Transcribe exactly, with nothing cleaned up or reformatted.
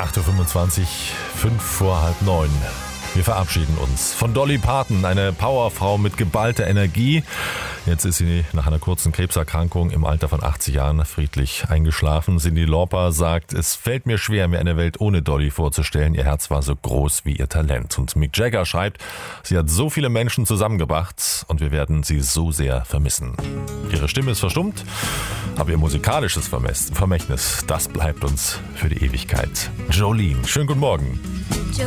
acht Uhr fünfundzwanzig, fünf vor halb neun. Wir verabschieden uns von Dolly Parton, eine Powerfrau mit geballter Energie. Jetzt ist sie nach einer kurzen Krebserkrankung im Alter von achtzig Jahren friedlich eingeschlafen. Cyndi Lauper sagt, es fällt mir schwer, mir eine Welt ohne Dolly vorzustellen. Ihr Herz war so groß wie ihr Talent. Und Mick Jagger schreibt, sie hat so viele Menschen zusammengebracht und wir werden sie so sehr vermissen. Ihre Stimme ist verstummt, aber ihr musikalisches Vermächtnis, das bleibt uns für die Ewigkeit. Jolene, schönen guten Morgen.